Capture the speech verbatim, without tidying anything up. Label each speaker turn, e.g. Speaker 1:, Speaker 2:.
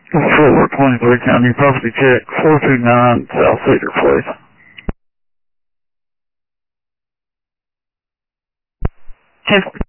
Speaker 1: Fort Worth, twenty-three County, property check, four two nine South Cedar Place.
Speaker 2: ten